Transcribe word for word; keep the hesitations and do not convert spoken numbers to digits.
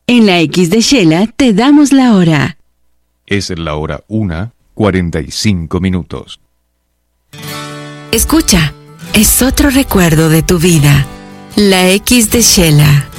En la X de Shela te damos la hora. Es la hora una, cuarenta y cinco minutos. Escucha, es otro recuerdo de tu vida. La X de Shela.